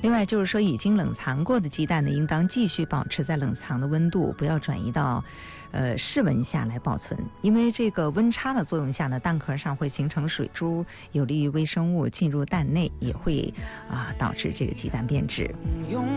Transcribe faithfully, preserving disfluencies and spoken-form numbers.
另外就是说，已经冷藏过的鸡蛋呢，应当继续保持在冷藏的温度，不要转移到呃室温下来保存，因为这个温差的作用下呢，蛋壳上会形成水珠，有利于微生物进入蛋内，也会啊导致这个鸡蛋变质。